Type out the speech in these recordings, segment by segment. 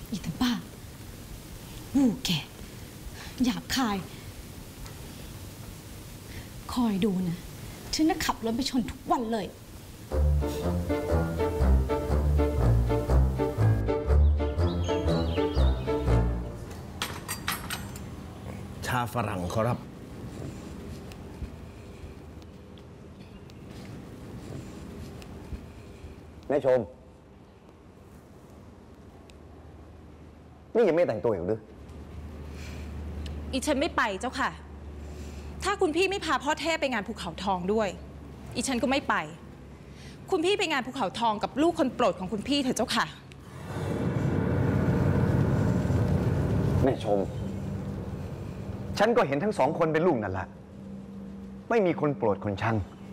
อีตาบ้าวูแกหยาบคายคอยดูนะฉันจะขับรถไปชนทุกวันเลยชาฝรั่งครับแม่ชมนี่ยังไม่แต่งตัวอยู่หรืออีฉันไม่ไปเจ้าค่ะถ้าคุณพี่ไม่พาพ่อเทพไปงานภูเขาทองด้วยอีฉันก็ไม่ไปคุณพี่ไปงานภูเขาทองกับลูกคนโปรดของคุณพี่เถอะเจ้าค่ะแม่ชมฉันก็เห็นทั้งสองคนเป็นลูกนั่นแหละไม่มีคนโปรดคนชัง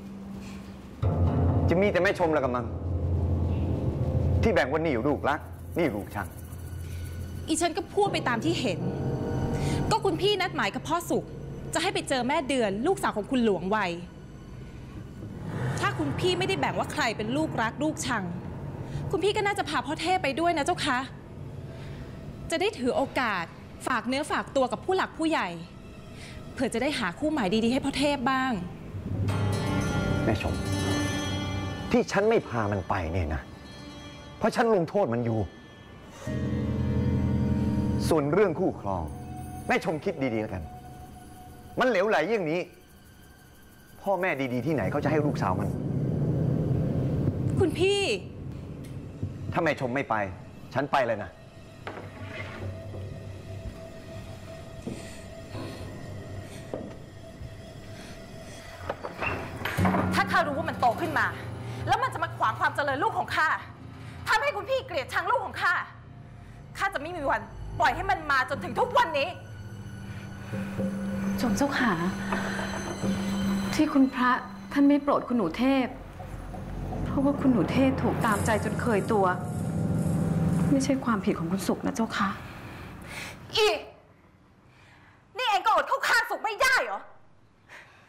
จะมีแต่แม่ชมแล้วกันมั้งที่แบ่งว่านี่ลูกรักนี่ลูกชังอีฉันก็พูดไปตามที่เห็นก็คุณพี่นัดหมายกับพ่อสุขจะให้ไปเจอแม่เดือนลูกสาวของคุณหลวงไวถ้าคุณพี่ไม่ได้แบ่งว่าใครเป็นลูกรักลูกชังคุณพี่ก็น่าจะพาพ่อเทพไปด้วยนะเจ้าคะจะได้ถือโอกาสฝากเนื้อฝากตัวกับผู้หลักผู้ใหญ่เผื่อจะได้หาคู่หมายดีๆให้พ่อเทพบ้างแม่ชมที่ฉันไม่พามันไปเนี่ยนะเพราะฉันลงโทษมันอยู่ส่วนเรื่องคู่ครองแม่ชมคิดดีๆแล้วกันมันเหลวไหลอย่างนี้พ่อแม่ดีๆที่ไหนเขาจะให้ลูกสาวมันคุณพี่ถ้าแม่ชมไม่ไปฉันไปเลยนะถ้าข้ารู้ว่ามันโตขึ้นมาแล้วมันจะมาขวางความเจริญลูกของข้าทำให้คุณพี่เกลียดชังลูกของข้าจะไม่มีวันปล่อยให้มันมาจนถึงทุกวันนี้ชมเจ้าขาที่คุณพระท่านไม่โปรดคุณหนูเทพเพราะว่าคุณหนูเทพถูกตามใจจนเคยตัวไม่ใช่ความผิดของคุณสุขนะเจ้าค่ะนี่เองก็อดเข้าข้างสุขไม่ได้เหรอ